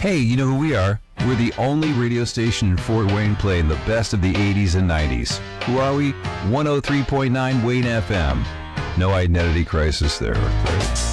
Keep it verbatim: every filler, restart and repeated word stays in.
Hey, you know who we are? We're the only radio station in Fort Wayne playing the best of the eighties and nineties. Who are we? one oh three point nine Wayne F M. No identity crisis there.